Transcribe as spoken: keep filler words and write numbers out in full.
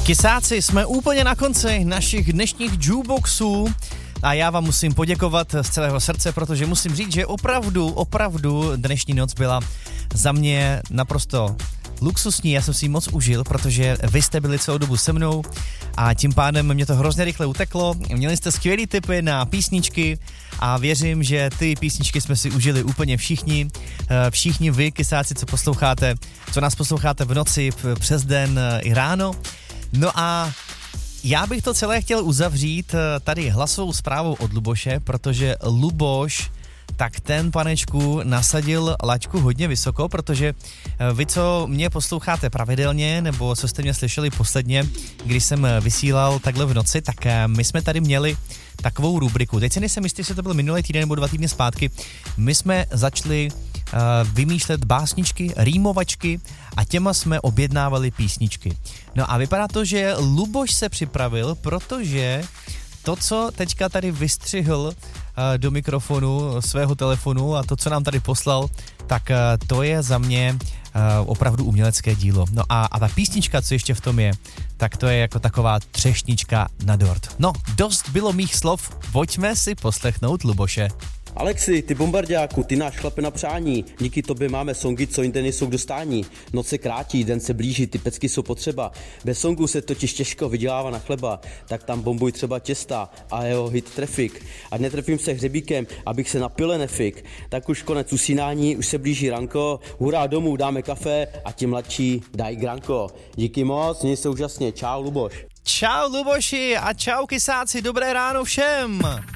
Kysáci, jsme úplně na konci našich dnešních jukeboxů a já vám musím poděkovat z celého srdce, protože musím říct, že opravdu, opravdu dnešní noc byla za mě naprosto luxusní, já jsem si ji moc užil, protože vy jste byli celou dobu se mnou a tím pádem mě to hrozně rychle uteklo. Měli jste skvělý tipy na písničky a věřím, že ty písničky jsme si užili úplně všichni. Všichni vy, kysáci, co posloucháte, co nás posloucháte v noci, přes den i ráno. No a já bych to celé chtěl uzavřít tady hlasovou zprávou od Luboše, protože Luboš, tak ten, panečku, nasadil laťku hodně vysoko, protože vy, co mě posloucháte pravidelně, nebo co jste mě slyšeli posledně, když jsem vysílal takhle v noci, tak my jsme tady měli takovou rubriku. Teď si nejsem jistý, jestli to byl minulý týden nebo dva týdny zpátky. My jsme začali uh, vymýšlet básničky, rýmovačky a těma jsme objednávali písničky. No a vypadá to, že Luboš se připravil, protože to, co teďka tady vystřihl uh, do mikrofonu svého telefonu a to, co nám tady poslal, tak uh, to je za mě uh, opravdu umělecké dílo. No a, a ta písnička, co ještě v tom je, tak to je jako taková třešnička na dort. No, dost bylo mých slov, pojďme si poslechnout Luboše. Alexi, ty bombardáku, ty náš chlape na přání, díky tobě máme songy, co jinde nejsou k dostání. Noc se krátí, den se blíží, ty pecky jsou potřeba. Bez songů se totiž těžko vydělává na chleba, tak tam bombuj třeba těsta a jeho hit Traffic. A netrefím se hřebíkem, abych se napil nefik. Tak už konec usínání, už se blíží ranko, hurá domů, dáme kafe a ti mladší daj granko. Díky moc, měj se úžasně, čau Luboš. Čau Luboši a čau kysáci, dobré ráno všem.